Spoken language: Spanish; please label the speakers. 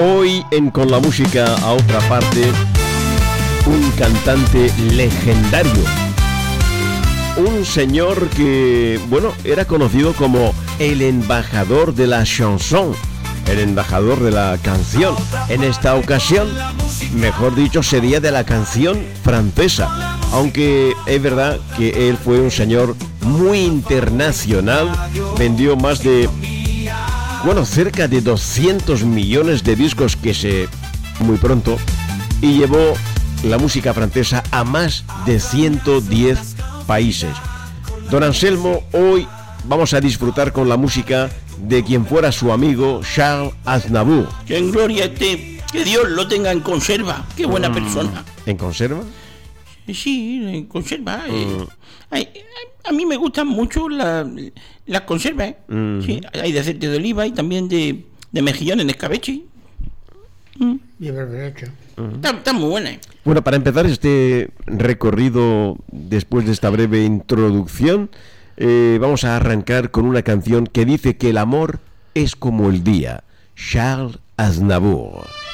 Speaker 1: Hoy en Con la Música a otra parte, un cantante legendario. Un señor que, bueno, era conocido como el embajador de la chanson, el embajador de la canción. En esta ocasión, mejor dicho, sería de la canción francesa. Aunque es verdad que él fue un señor muy internacional, vendió más de, bueno, cerca de 200 millones de discos muy pronto, y llevó la música francesa a más de 110 países. Don Anselmo, hoy vamos a disfrutar con la música de quien fuera su amigo Charles Aznavour.
Speaker 2: Que en gloria esté, que Dios lo tenga en conserva, qué buena persona.
Speaker 1: ¿En conserva?
Speaker 2: Sí, en conserva. A mí me gustan mucho las conservas. Sí, hay de aceite de oliva y también de mejillón en escabeche.
Speaker 3: Y berberecho.
Speaker 2: Están muy buenas.
Speaker 1: Bueno, para empezar este recorrido, después de esta breve introducción, vamos a arrancar con una canción que dice que el amor es como el día. Charles Aznavour.